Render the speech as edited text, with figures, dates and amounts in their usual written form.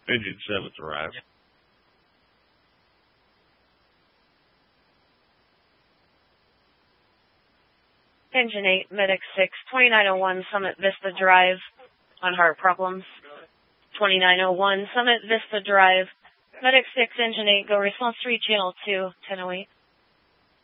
Engine 7th arrived. Engine 8, Medic 6, 2901 Summit Vista Drive on heart problems. 2901 Summit Vista Drive. Medic 6, Engine 8, go response 3, channel 2, 1008.